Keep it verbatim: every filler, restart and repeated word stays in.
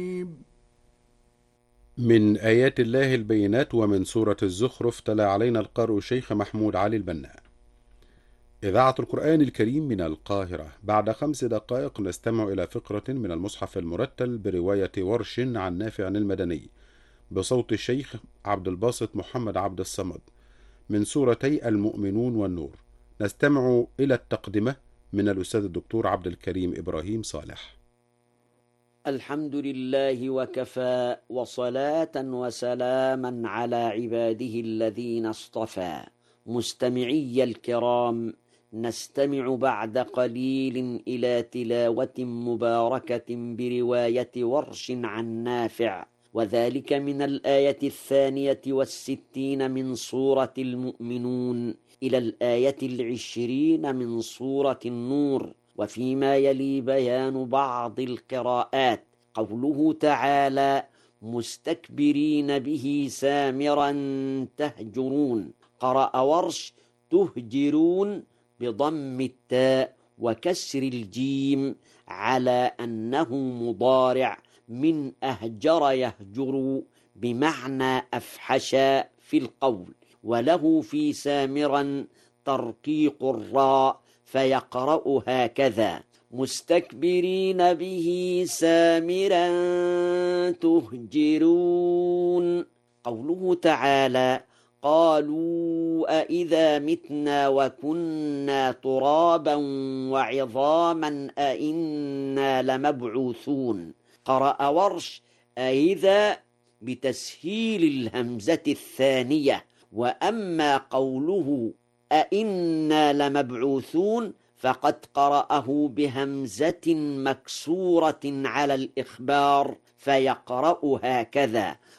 من آيات الله البينات ومن سورة الزخرف تلا علينا القارئ الشيخ محمود علي البنا. إذاعة القرآن الكريم من القاهرة. بعد خمس دقائق نستمع إلى فقرة من المصحف المرتل برواية ورش عن نافع المدني بصوت الشيخ عبد الباسط محمد عبد الصمد من سورتي المؤمنون والنور. نستمع إلى التقدمة من الأستاذ الدكتور عبد الكريم إبراهيم صالح. الحمد لله وكفى، وصلاة وسلاما على عباده الذين اصطفى. مستمعي الكرام، نستمع بعد قليل إلى تلاوة مباركة برواية ورش عن نافع، وذلك من الآية الثانية والستين من سورة المؤمنون إلى الآية العشرين من سورة النور. وفيما يلي بيان بعض القراءات. قوله تعالى: مستكبرين به سامرا تهجرون. قرأ ورش: تهجرون بضم التاء وكسر الجيم على أنه مضارع من أهجر يهجر بمعنى أفحش في القول، وله في سامرا ترقيق الراء فيقرأ هكذا: مستكبرين به سامرا تهجرون. قوله تعالى: قالوا أإذا متنا وكنا ترابا وعظاما أإنا لمبعوثون. قرأ ورش: أإذا بتسهيل الهمزة الثانية، وأما قوله أإنا لمبعوثون فقد قرأه بهمزة مكسورة على الإخبار فيقرأ هكذا: